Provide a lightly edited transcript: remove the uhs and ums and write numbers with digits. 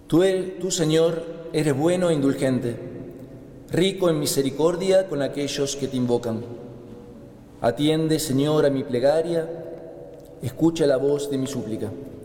Tú, Señor, eres bueno e indulgente, rico en misericordia con aquellos que te invocan. Atiende, Señor, a mi plegaria, escucha la voz de mi súplica.